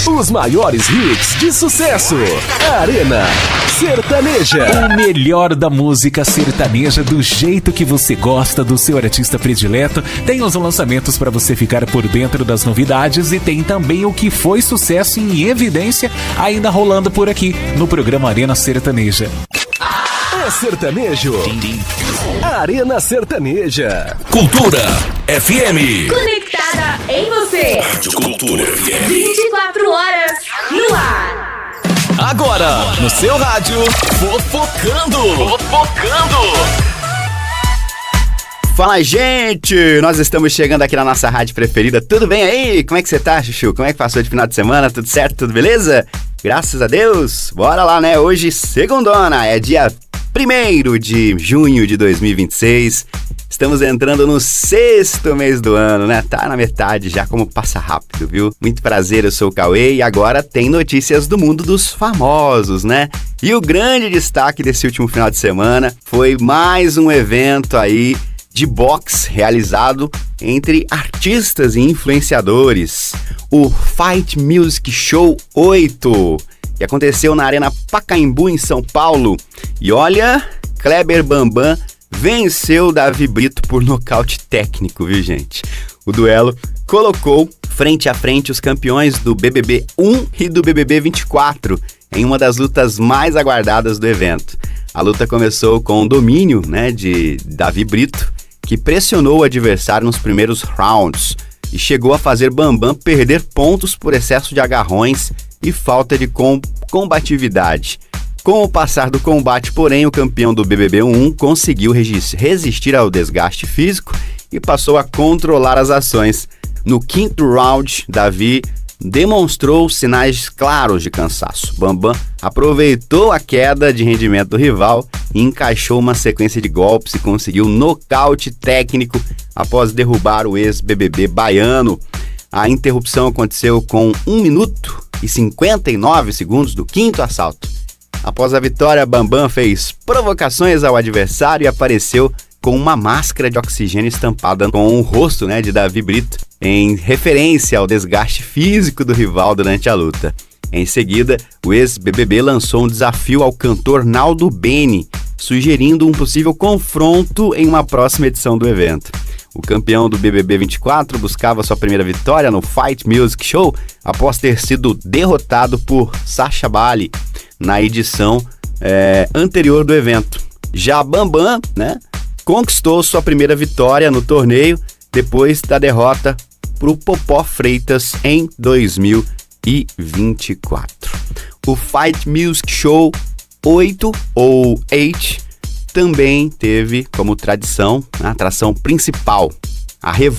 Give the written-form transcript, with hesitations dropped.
Os maiores hits de sucesso. Arena Sertaneja. O melhor da música sertaneja do jeito que você gosta, do seu artista predileto. Tem os lançamentos para você ficar por dentro das novidades e tem também o que foi sucesso em evidência ainda rolando por aqui no programa Arena Sertaneja. É sertanejo. Arena Sertaneja. Cultura FM. Conectada em você. Rádio Cultura FM. 24 horas no ar. Agora, no seu rádio, Fofocando. Fala, gente! Nós estamos chegando aqui na nossa rádio preferida. Tudo bem aí? Como é que você tá, Chuchu? Como é que passou de final de semana? Tudo certo? Tudo beleza? Graças a Deus! Bora lá, né? Hoje, segundona, é dia 1º de junho de 2026. Estamos entrando no 6º mês do ano, né? Tá na metade já, como passa rápido, viu? Muito prazer, eu sou o Cauê e agora tem notícias do mundo dos famosos, né? E o grande destaque desse último final de semana foi mais um evento aí de boxe realizado entre artistas e influenciadores. O Fight Music Show 8, que aconteceu na Arena Pacaembu, em São Paulo. E olha, Kleber Bambam venceu Davi Brito por nocaute técnico, viu, gente? O duelo colocou frente a frente os campeões do BBB 1 e do BBB 24 em uma das lutas mais aguardadas do evento. A luta começou com o domínio, né, de Davi Brito, que pressionou o adversário nos primeiros rounds e chegou a fazer Bambam perder pontos por excesso de agarrões e falta de combatividade. Com o passar do combate, porém, o campeão do BBB 1 conseguiu resistir ao desgaste físico e passou a controlar as ações. No 5º round, Davi demonstrou sinais claros de cansaço. Bambam aproveitou a queda de rendimento do rival e encaixou uma sequência de golpes e conseguiu nocaute técnico após derrubar o ex-BBB baiano. A interrupção aconteceu com 1 minuto e 59 segundos do 5º assalto. Após a vitória, Bambam fez provocações ao adversário e apareceu com uma máscara de oxigênio estampada com o rosto, né, de Davi Brito, em referência ao desgaste físico do rival durante a luta. Em seguida, o ex-BBB lançou um desafio ao cantor Naldo Bene, sugerindo um possível confronto em uma próxima edição do evento. O campeão do BBB 24 buscava sua primeira vitória no Fight Music Show após ter sido derrotado por Sacha Bali na edição anterior do evento. Já Bambam, né, conquistou sua primeira vitória no torneio depois da derrota para o Popó Freitas em 2024. O Fight Music Show 8 ou 8 também teve como tradição a atração principal, a